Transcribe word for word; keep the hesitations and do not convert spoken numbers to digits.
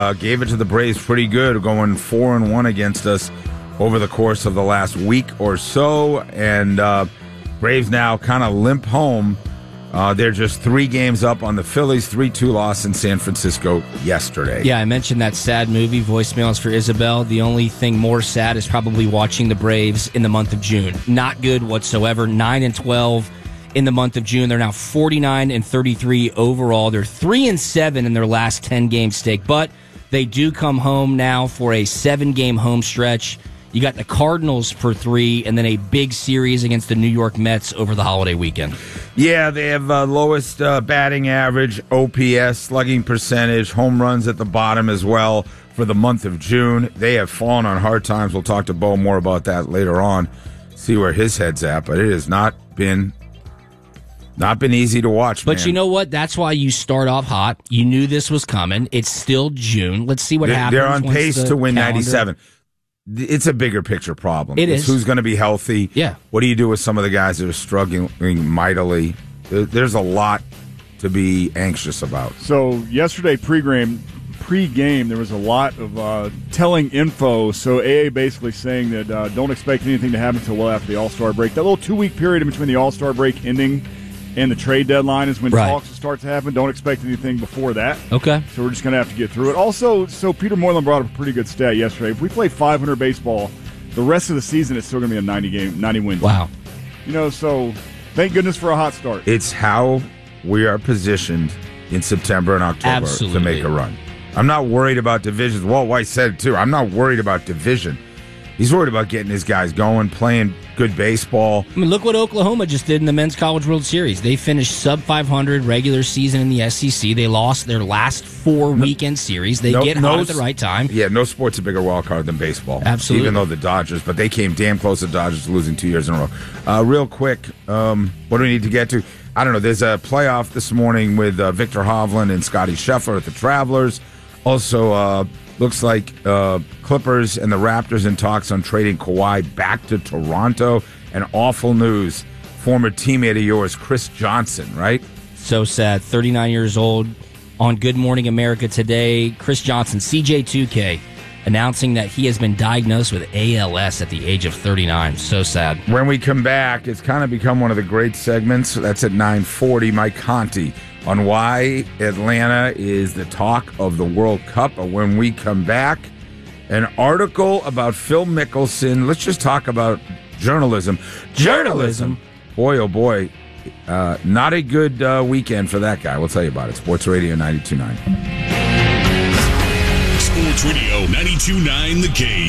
uh, gave it to the Braves pretty good, going four and one against us over the course of the last week or so. And uh, Braves now kind of limp home. Uh, they're just three games up on the Phillies, three two loss in San Francisco yesterday. Yeah, I mentioned that sad movie, Voicemails for Isabel. The only thing more sad is probably watching the Braves in the month of June. Not good whatsoever. nine and twelve in the month of June. They're now forty-nine and thirty-three overall. They're three and seven in their last ten game stake, but they do come home now for a seven game home stretch. You got the Cardinals for three, and then a big series against the New York Mets over the holiday weekend. Yeah, they have uh, lowest uh, batting average, O P S, slugging percentage, home runs at the bottom as well for the month of June. They have fallen on hard times. We'll talk to Bo more about that later on, see where his head's at. But it has not been not been easy to watch, But man. you know what? That's why you start off hot. You knew this was coming. It's still June. Let's see what They're, happens. they're on once pace the to win calendar- ninety-seven. It's a bigger picture problem. It it's is. Who's going to be healthy? Yeah. What do you do with some of the guys that are struggling mightily? There- There's a lot to be anxious about. So yesterday pre-game, pre-game there was a lot of uh, telling info. So A A basically saying that uh, don't expect anything to happen until well after the All-Star break. That little two-week period in between the All-Star break ending and the trade deadline is when Right. talks will start to happen. Don't expect anything before that. Okay. So we're just going to have to get through it. Also, so Peter Moylan brought up a pretty good stat yesterday. If we play five hundred baseball, the rest of the season it's still going to be a ninety game, ninety win. Wow. You know, so thank goodness for a hot start. It's how we are positioned in September and October Absolutely. to make a run. I'm not worried about divisions. Walt White said it too. I'm not worried about division. He's worried about getting his guys going, playing good baseball. I mean, look what Oklahoma just did in the Men's College World Series. They finished sub five hundred regular season in the S E C. They lost their last four weekend series. They No- get no hot at the s- right time. Yeah, no sport's a bigger wild card than baseball. Absolutely. Even though the Dodgers, but they came damn close to Dodgers losing two years in a row. Uh, real quick, um, what do we need to get to? I don't know. There's a playoff this morning with uh, Victor Hovland and Scotty Scheffler at the Travelers. Also, uh, looks like uh, Clippers and the Raptors in talks on trading Kawhi back to Toronto. And awful news, former teammate of yours, Chris Johnson, right? So sad. thirty-nine years old. On Good Morning America today, Chris Johnson, C J two K, announcing that he has been diagnosed with A L S at the age of thirty-nine. So sad. When we come back, it's kind of become one of the great segments. That's at nine forty. Mike Conti on why Atlanta is the talk of the World Cup. But when we come back, an article about Phil Mickelson. Let's just talk about journalism. Journalism. Boy, oh boy. Uh, not a good uh, weekend for that guy. We'll tell you about it. Sports Radio ninety-two point nine. Sports Radio ninety-two point nine The Game.